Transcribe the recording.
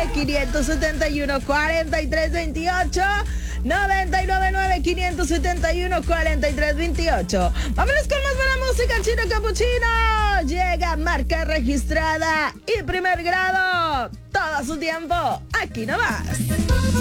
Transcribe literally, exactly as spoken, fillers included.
cinco siete uno, cuatro tres dos ocho. noventa y nueve nueve, quinientos setenta y uno, cuarenta y tres veintiocho. Vámonos con más buena música, Chino Capuchino. Llega marca registrada y primer grado. Todo su tiempo, aquí nomás.